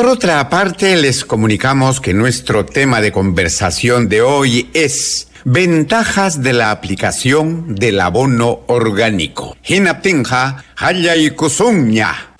Por otra parte, les comunicamos que nuestro tema de conversación de hoy es ventajas de la aplicación del abono orgánico. Hinaptinja, Hayay Kusumña.